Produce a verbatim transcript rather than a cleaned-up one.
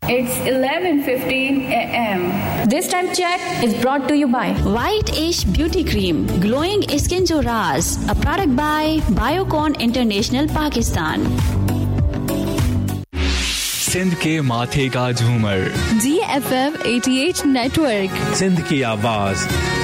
It's eleven fifteen a m This time check is brought to you by White Ash Beauty Cream, glowing skin jo raaz, a product by Biocon International Pakistan. Sindh के माथे का झूमर जी F M अठासी network, Sindh की आवाज।